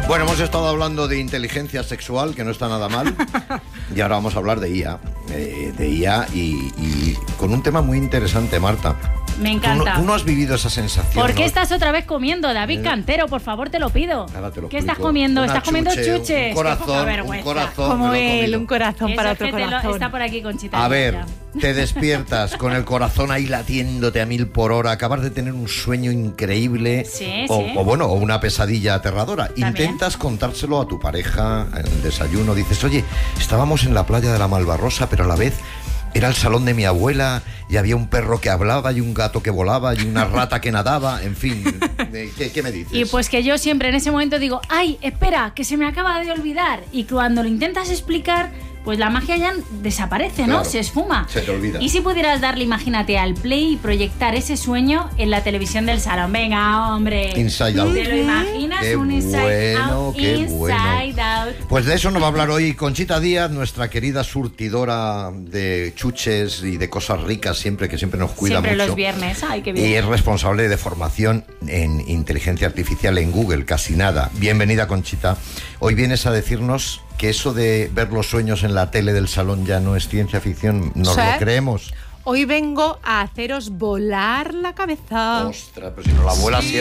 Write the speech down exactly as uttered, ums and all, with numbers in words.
Bueno, hemos estado hablando de inteligencia sexual, que no está nada mal, y ahora vamos a hablar de I A, eh, de I A y, y con un tema muy interesante, Marta. Me encanta. ¿Tú no, tú no has vivido esa sensación? ¿Por qué ¿no? estás otra vez comiendo, David Cantero? Por favor, te lo pido. Ahora te lo ¿Qué explico. estás comiendo? Una ¿Estás comiendo chuche, chuches? Un corazón, Qué poca un vergüenza. corazón. Como me lo he él, comido. un corazón Eso para es otro que te lo- corazón. está por aquí, Conchita. A ver, ya. te despiertas con el corazón ahí latiéndote a mil por hora, acabas de tener un sueño increíble, Sí, o, sí. o bueno, o una pesadilla aterradora. También. Intentas contárselo a tu pareja en el desayuno, dices, oye, estábamos en la playa de la Malvarrosa, pero a la vez era el salón de mi abuela y había un perro que hablaba y un gato que volaba y una rata que nadaba, en fin, ¿qué, qué me dices? Y pues que yo siempre en ese momento digo, ay, espera, que se me acaba de olvidar. Y cuando lo intentas explicar, pues la magia ya desaparece, ¿no? Claro, Se esfuma. se te olvida. Y si pudieras darle, imagínate, al play y proyectar ese sueño en la televisión del salón. Venga, hombre. Inside Out. ¿Te lo imaginas? Qué un Inside bueno, Out. qué Inside bueno. Out. Pues de eso nos va a hablar hoy Conchita Díaz, nuestra querida surtidora de chuches y de cosas ricas, siempre que siempre nos cuida Siempre mucho. los viernes. Ay, qué Y bien. es responsable de formación en inteligencia artificial en Google, casi nada. Bienvenida, Conchita. Hoy vienes a decirnos que eso de ver los sueños en la tele del salón ya no es ciencia ficción. ¿Nos Sí. lo creemos? Hoy vengo a haceros volar la cabeza. Ostras, pero si no la abuela siempre...